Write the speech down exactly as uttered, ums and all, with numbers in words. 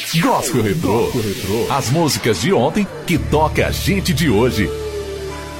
Gospel Retrô. As músicas de ontem que toca a gente de hoje.